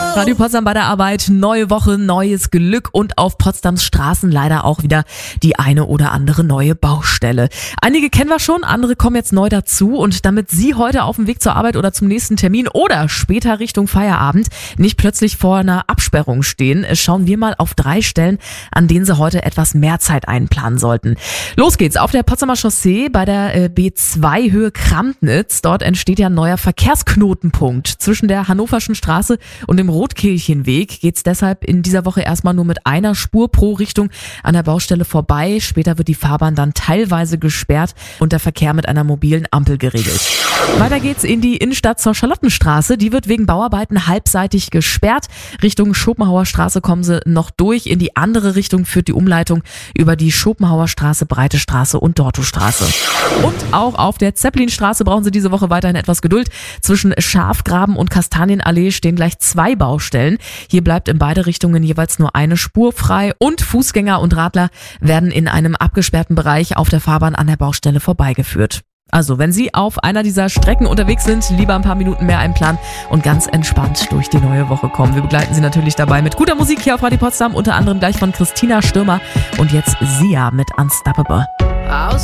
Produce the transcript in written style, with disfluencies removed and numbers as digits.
Radio Potsdam bei der Arbeit, neue Woche, neues Glück und auf Potsdams Straßen leider auch wieder die eine oder andere neue Baustelle. Einige kennen wir schon, andere kommen jetzt neu dazu und damit Sie heute auf dem Weg zur Arbeit oder zum nächsten Termin oder später Richtung Feierabend nicht plötzlich vor einer Absperrung stehen, schauen wir mal auf 3 Stellen, an denen Sie heute etwas mehr Zeit einplanen sollten. Los geht's auf der Potsdamer Chaussee bei der B2 Höhe Kramtnitz. Dort entsteht ja ein neuer Verkehrsknotenpunkt. Zwischen der Hannoverschen Straße und dem Rotkirchenweg geht's deshalb in dieser Woche erstmal nur mit einer Spur pro Richtung an der Baustelle vorbei. Später wird die Fahrbahn dann teilweise gesperrt und der Verkehr mit einer mobilen Ampel geregelt. Weiter geht's in die Innenstadt zur Charlottenstraße. Die wird wegen Bauarbeiten halbseitig gesperrt. Richtung Schopenhauer Straße kommen sie noch durch. In die andere Richtung führt die Umleitung über die Schopenhauer Straße, Breite Straße und Dortostraße. Und auch auf der Zeppelinstraße brauchen sie diese Woche weiterhin etwas Geduld. Zwischen Schafgraben und Kastanienallee stehen gleich 2 Baustellen. Hier bleibt in beide Richtungen jeweils nur eine Spur frei und Fußgänger und Radler werden in einem abgesperrten Bereich auf der Fahrbahn an der Baustelle vorbeigeführt. Also, wenn Sie auf einer dieser Strecken unterwegs sind, lieber ein paar Minuten mehr einplanen und ganz entspannt durch die neue Woche kommen. Wir begleiten Sie natürlich dabei mit guter Musik hier auf Radio Potsdam, unter anderem gleich von Christina Stürmer und jetzt Sia mit Unstoppable.